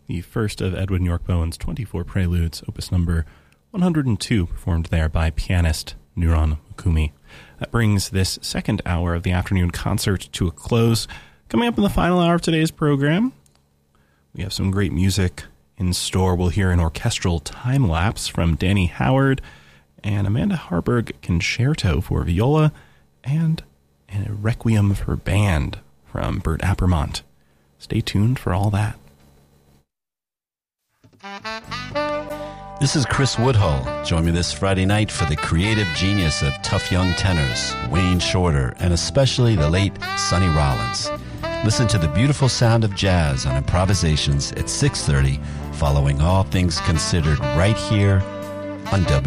the first of Edwin York-Bowen's 24 Preludes, opus number 102, performed there by pianist Nuron Mukumi. That brings this second hour of the afternoon concert to a close. Coming up in the final hour of today's program, we have some great music in store. We'll hear an orchestral time-lapse from Danny Howard and Amanda Harburg concerto for viola and a requiem for band from Bert Appermont. Stay tuned for all that. This is Chris Woodhull. Join me this Friday night for the creative genius of tough young tenors, Wayne Shorter, and especially the late Sonny Rollins. Listen to the beautiful sound of jazz on Improvisations at 6:30, following All Things Considered right here on